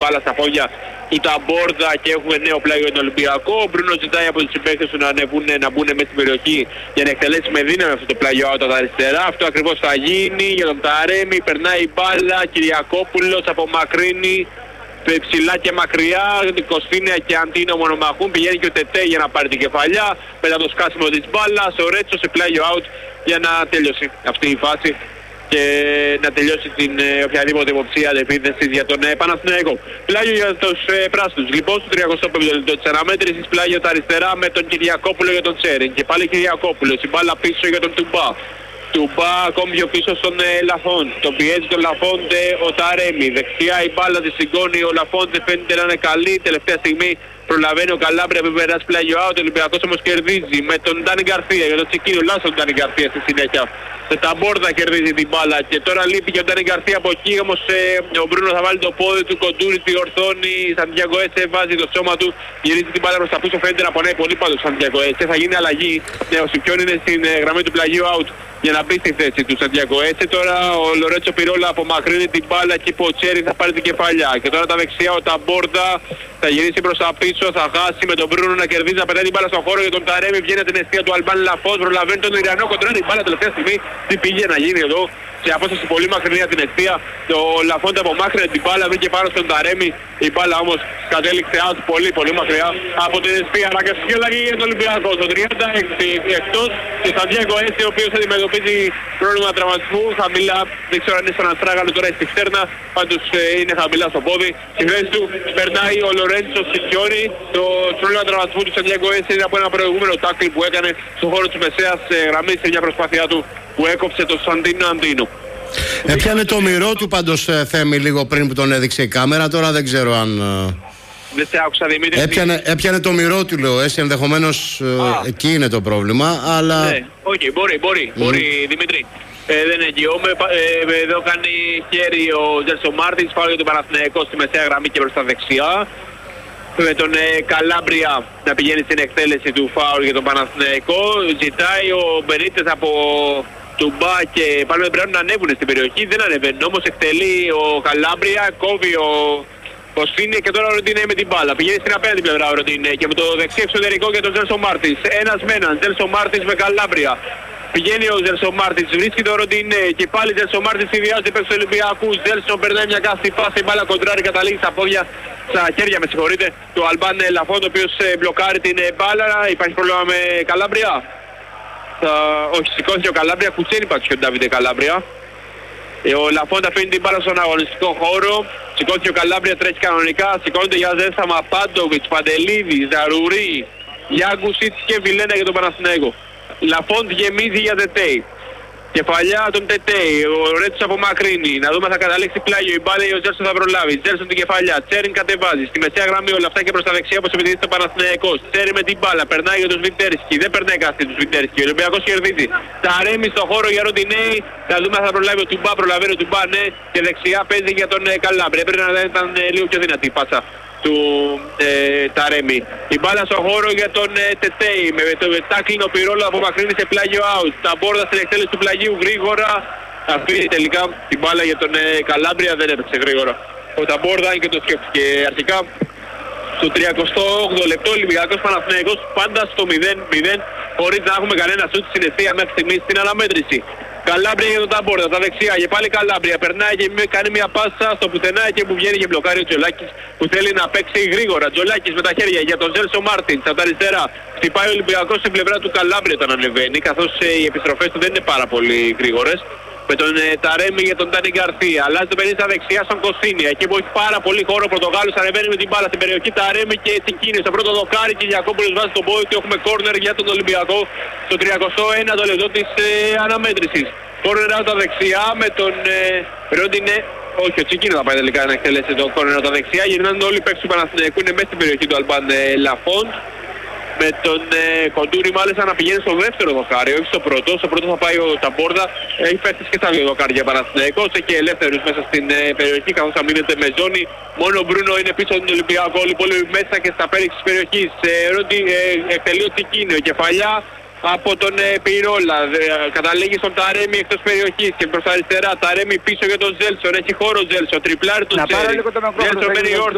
μπάλα στα πόδια του Ταμπόρδα και έχουμε νέο πλάγιο για τον Ολυμπιακό. Ο Μπρούνο ζητάει από τους συμπαίκτες του να μπουν μέσα στην περιοχή για να εκτελέσει με δύναμη αυτό το πλάγιο out από τα αριστερά. Αυτό ακριβώς θα γίνει για τον Ταρέμι. Περνάει η μπάλα, Κυριακόπουλος απομακρύνει ψηλά και μακριά. Κωστίνια και Αντίνο μονομαχούν. Πηγαίνει και ο Τετέ για να πάρει την κεφαλιά. Μετά το σκάσιμο της μπάλας, ο Ρέτσο σε πλάγιο out για να τελειώσει αυτή η φάση και να τελειώσει την οποιαδήποτε υποψία επίθεσης για τον Παναθηναϊκό. Πλάγιο για τους πράσινους. Λοιπόν, στο 35ο λεπτό της αναμέτρησης, πλάγιο τα αριστερά με τον Κυριακόπουλο για τον Τσέριν. Και πάλι Κυριακόπουλος, η μπάλα πίσω για τον Τουμπά. Τουμπά ακόμη πιο πίσω στον Λαφόντ. Τον πιέζει τον Λαφόντε ο Ταρέμι. Δεξιά η μπάλα τη συγκώνει. Ο Λαφόντε φαίνεται να είναι καλή. Τελευταία στιγμή προλαβαίνει ο Καλάμπρια που περάσει πλάγιο out. Ο Ολυμπιακός όμως κερδίζει με τον Ντάνι Γκαρθία. Για τον Τσικίνιο λάθος τον Ντάνι Γκαρθία στη συνέχεια. Σε Ταμπόρδα κερδίζει την μπάλα. Και τώρα λείπει και ο Ντάνι Γκαρθία από εκεί. Όμως ο Μπρούνο θα βάλει το πόδι του. Κοντούρι τη ορθώνει. Σαντιάγκο Έσε βάζει το σώμα του. Γυρίζει την μπάλα προς τα πίσω. Φαίνεται να πονάει πολύ πάντως ο Σαντιάγκο Έσε. Θα γίνει αλλαγή. Ο Σιπιόν είναι στην γραμμή του πλαγίου out για να μπει στη θέση του Σαντιάγκο Έσε. Τώρα ο Λορέτσο Πυρόλα απομακρύνει την μπάλα και ο Τσέρι θα πάρει την κεφαλιά. Και τώρα τα δεξιά ο Ταμπόρδα θα γυρίσει προς τα πίσω. Θα χάσει με τον Μπρούνο να κερδίζει. Να περνάει την μπάλα στον χώρο για τον Ταρέμι. Βγαίνει την αιστεία του Αλμπάν Λαφός. Προλαβαίνει τον Ιρανό. Κοντρώνει την μπάλα τελευταία στιγμή. Τι πήγε να γίνει εδώ. Σε απόσταση πολύ μακρινή από την αιστεία. Το Λαφόντα απομάκρυνε την μπάλα. Βρήκε πάνω στον Ταρέμι. Η μπάλα όμως κατέληξε out πολύ μακριά από την αιστεία. Αναγκαστική αλλαγή για τον Ολυμπιακό. Στο 36 εκτός και Σαντιάγκο Έσε, ο οποίος αντιμετωπίζει πρόβλημα τραυματισμού. Χαμηλά, δεν ξέρω αν είναι στον αστράγαλο τώρα στη στέρνα. Πάντως είναι χαμηλά στο πόδι. Στη θέση του περνάει ο Λορέντσο Σιπιόνι. Το πρόβλημα τραυματισμού του Σαντιάγκο Έσε είναι από ένα προηγούμενο τάκλι που έκανε στον χώρο της μεσαίας γραμμής σε μια προσπάθειά του που έκοψε το Σαντίνο Αντίνο. Έπιανε το μυρό του πάντως Θέμη λίγο πριν που τον έδειξε η κάμερα. Τώρα δεν ξέρω αν... Δεν σε άκουσα, Δημήτρη. Έπιανε το μυρό του, λέω. Εσύ ενδεχομένως εκεί είναι το πρόβλημα, αλλά... Ναι, όχι, μπορεί, Δημήτρη. Δεν είναι εκεί. Εδώ κάνει χέρι ο Τζέλσον Μάρτινς, φάουλ για τον Παναθηναϊκό στη μεσαία γραμμή και προς τα δεξιά. Με τον Καλάμπρια να πηγαίνει στην εκτέλεση του φάουλ για τον Παναθηναϊκό. Ζητάει ο Μπενίτες από Τουμπά και πάλι πρέπει να ανέβουν στην περιοχή. Δεν ανεβαίνουν, όμως εκτελεί ο Καλάμπρια, κόβει ο Κωστίνια και τώρα ο Ροντίνε με την μπάλα. Πηγαίνει στην απέναντι πλευρά ο Ροντίνε και με το δεξί εξωτερικό για τον Τζέλσον Μάρτινς. Ένας με έναν, Τζέλσον Μάρτινς με Καλάμπρια. Πηγαίνει ο Τζέλσον Μάρτινς, βρίσκει τον Ροντίνε και πάλι Τζέλσον Μάρτινς συνδυάζει παίξει του Ολυμπιακού. Τζέλσον περνάει μια κάστη φάση, η μπάλα κοντράρει, καταλήγει στα πόδια, στα χέρια με συγχωρείτε, του Αλμπάν Λαφόντ, ο οποίος μπλοκάρει την μπάλα. Υπάρχει πρόβλημα με Καλάμπρια. Όχι, σηκώθηκε ο Καλάμπρια, κουτσένει πάντως και ο Ντάβιντε Καλάμπρια. Ο Λαφόντ αφήνει την μπάλα στον αγωνιστικό χώρο. Σηκώθηκε ο Καλάμπρια, τρέχει κανονικά. Σηκώνεται για Ζέσαμα, Πάντοβιτς, Παντελίδης, Ζαρουρί, Γιάγκουσιτς και Βιλένα για τον Παναθηναϊκό. Λαφόντ γεμίζει για Τετέι. Κεφαλιά τον Τετέι. Ο Ρέτσος απομακρύνει. Να δούμε θα καταλήξει πλάγιο. Η μπάλα ο Τζέρσον θα προλάβει. Τζέρσον την κεφαλιά. Τσέριν κατεβάζει. Στη μεσαία γραμμή όλα αυτά και προς τα δεξιά όπως επειδή στο Παναθηναϊκός. Τσέριν με την μπάλα. Περνάει για τον Σβιντέρσκι. Δεν περνάει κάτι του Σβιντέρσκι. Ο Ολυμπιακός κερδίζει. Ταρέμι στο χώρο για Ροντινέι. Να δούμε θα προλάβει ο Τουμπά. Προλαβαίνει ο Τουμπά, ναι. Και δεξιά παίζει για τον Καλάμπρια. Πρέπει να ήταν λίγο πιο δυνατή η πάσα του Ταρέμι. Η μπάλα στον χώρο για τον Τετέι. Με το τάκλινο Πυρόλο απομακρύνει σε πλάγιο out. Τα μπόρδα στην εκτέλεση του πλαγίου γρήγορα. Αφήνει τελικά την μπάλα για τον Καλάμπρια. Δεν έπαιξε γρήγορα ο Ταμπόρδα και το σκέφτηκε αρχικά. Στο 38ο λεπτό Ολυμπιακός Παναθηναϊκός πάντα στο 0-0 χωρίς να έχουμε κανένα σούτ στην αιστεία μέχρι στιγμής στην αναμέτρηση. Καλάμπρια για τον Ταμπόρδα, τα δεξιά και πάλι Καλάμπρια. Περνάει και κάνει μια πάσα στο πουθενά και που βγαίνει και μπλοκάρει ο Τζολάκης που θέλει να παίξει γρήγορα. Τζολάκης με τα χέρια για τον Τζέλσον Μάρτινς από τα αριστερά. Χτυπάει ο Ολυμπιακός στην πλευρά του Καλάμπρια όταν ανεβαίνει, καθώς οι επιστροφές του δεν είναι πάρα πολύ γρήγορες. Με τον Ταρέμι για τον Ντάνι Γκαρθία. Αλλάζει το παιδί στα δεξιά στον Κωστίνια. Εκεί που έχει πάρα πολύ χώρο ο Πορτογάλος ανεβαίνει με την μπάλα στην περιοχή. Ταρέμι και Τσικίνη στο πρώτο δοκάρι. Και Γιακόπουλος βάζει τον πόδι του. Έχουμε κόρνερ για τον Ολυμπιακό στο 31ο λεπτό της αναμέτρησης. Κόρνερ από τα δεξιά με τον Ρόντινε. Όχι, ο Τσικίνη θα πάει τελικά να εκτελέσει το κόρνερ από τα δεξιά. Γυρνάνε όλοι οι παίκτες του Παναθηναϊκού. Είναι μέσα στην περιοχή του Αλμπάν Λαφόντ. Με τον Κοντούρι μάλιστα να πηγαίνει στο δεύτερο δοκάρι, όχι στο πρώτο. Στο πρώτο θα πάει ο Ταμπόρδα. Έχει πέσει και στα δύο δοκάρια Παναθηναϊκός. Έχει ελεύθερους μέσα στην περιοχή καθώς αμήνεται με ζώνη. Μόνο ο Μπρούνο είναι πίσω από τον Ολυμπιακό. Όλοι πολύ μέσα και στα πέριξη της περιοχής. Εκτελεί ο Τσικίνιο. Κεφαλιά από τον Πυρόλα. Καταλήγει στον Ταρέμι εκτός περιοχής και προς τα αριστερά. Ταρέμι πίσω για τον Ζέλσον. Έχει χώρο Ζέλσον. Τριπλάρι του Ζέλσον.